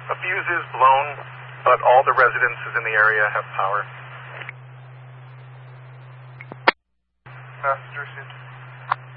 A fuse is blown, but all the residences in the area have power. Passenger seems